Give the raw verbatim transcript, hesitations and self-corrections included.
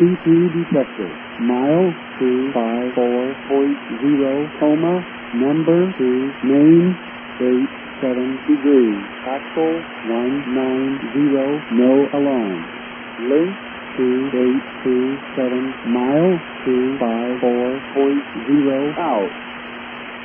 C P detector. Mile two five four point zero, coma, number two, main, eight seven degrees. Axle one nine zero, no alarm. Link two eight two seven, mile two five four point zero, out.